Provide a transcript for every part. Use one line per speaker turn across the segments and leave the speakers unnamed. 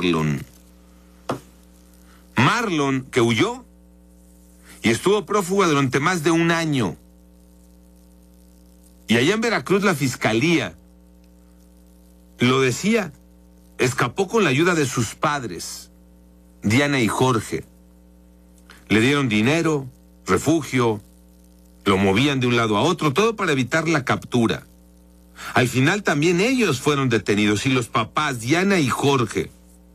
Marlon. Marlon, que huyó y estuvo prófugo durante más de un año. Y allá en Veracruz la fiscalía lo decía, escapó con la ayuda de sus padres, Diana y Jorge. Le dieron dinero, refugio, lo movían de un lado a otro, todo para evitar la captura. Al final también ellos fueron detenidos, y los papás, Diana y Jorge.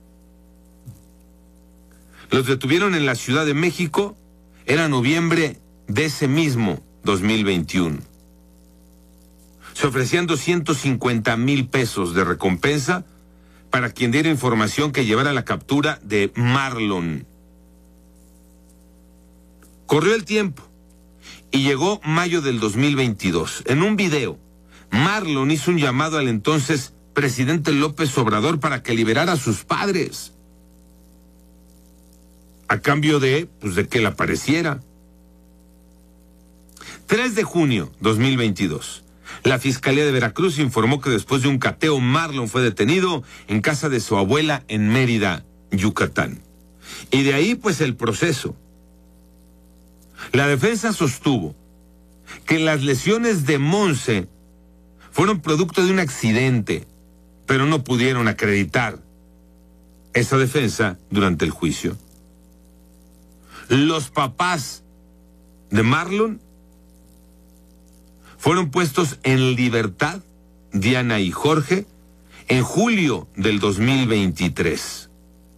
Los detuvieron en la Ciudad de México, era noviembre de ese mismo 2021. Se ofrecían 250,000 pesos de recompensa para quien diera información que llevara a la captura de Marlon. Corrió el tiempo y llegó mayo del 2022. En un video, Marlon hizo un llamado al entonces presidente López Obrador para que liberara a sus padres, a cambio de que él apareciera. 3 de junio 2022. La Fiscalía de Veracruz informó que después de un cateo, Marlon fue detenido en casa de su abuela en Mérida, Yucatán. Y de ahí, el proceso. La defensa sostuvo que las lesiones de Monse fueron producto de un accidente, pero no pudieron acreditar esa defensa durante el juicio. Los papás de Marlon fueron puestos en libertad, Diana y Jorge, en julio del 2023.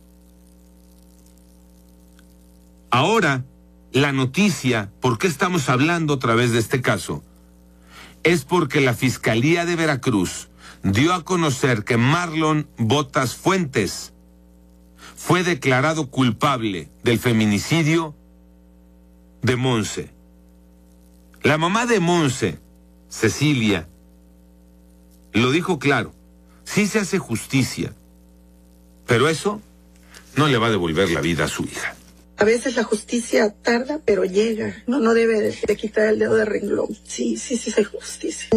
Ahora, la noticia, ¿por qué estamos hablando otra vez de este caso? Es porque la Fiscalía de Veracruz dio a conocer que Marlon Botas Fuentes fue declarado culpable del feminicidio de Monse. La mamá de Monse, Cecilia, lo dijo claro, sí se hace justicia, pero eso no le va a devolver la vida a su hija.
A veces la justicia tarda, pero llega. No debe de quitar el dedo de renglón. Sí, se hace justicia.